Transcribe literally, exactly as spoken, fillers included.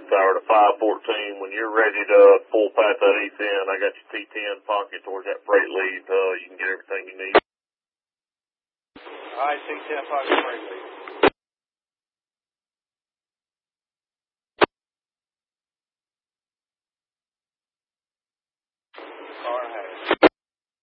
horsepower to five fourteen. When you're ready to full pat that eighth in, I got your T ten pocket towards that freight lead. Uh, you can get everything you need. All right, T ten pocket freight lead. Car has.